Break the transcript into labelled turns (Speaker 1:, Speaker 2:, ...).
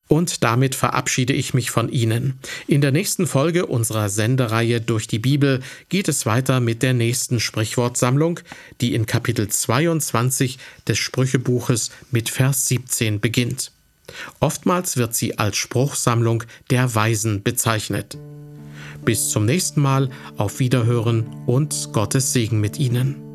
Speaker 1: Und damit verabschiede ich mich von Ihnen. In der nächsten Folge unserer Sendereihe Durch die Bibel geht es weiter mit der nächsten Sprichwortsammlung, die in Kapitel 22 des Sprüchebuches mit Vers 17 beginnt. Oftmals wird sie als Spruchsammlung der Weisen bezeichnet. Bis zum nächsten Mal, auf Wiederhören und Gottes Segen mit Ihnen.